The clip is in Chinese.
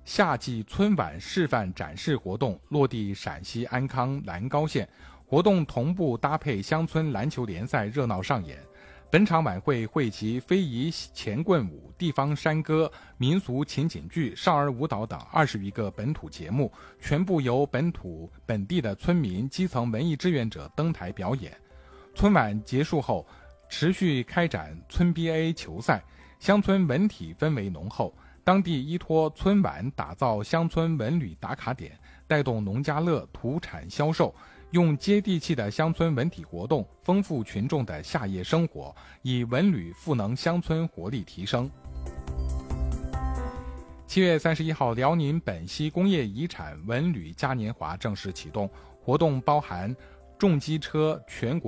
夏季春晚示范展示活动落地陕西安康兰高县，活动同步搭配乡村篮球联赛热闹上演。本场晚会汇集非遗钱棍舞、地方山歌、民俗情景剧、少儿舞蹈等20余个本土节目，全部由本地的村民、基层文艺志愿者登台表演。春晚结束后，持续开展村 BA 球赛，乡村文体氛围浓厚。当地依托春晚打造乡村文旅打卡点，带动农家乐土产销售，用接地气的乡村文体活动丰富群众的夏夜生活，以文旅赋能乡村活力提升。7月31号，辽宁本溪工业遗产文旅嘉年华正式启动，活动包含重机车全国